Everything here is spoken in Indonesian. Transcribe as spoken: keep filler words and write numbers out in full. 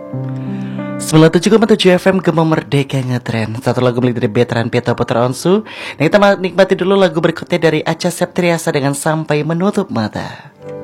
sembilan puluh tujuh koma tujuh F M Gema Merdeka Ngetren. Satu lagu milik dari Veteran Pieta Putra Onsu. Dan kita nikmati dulu lagu berikutnya dari Acha Septriasa dengan Sampai Menutup Mata.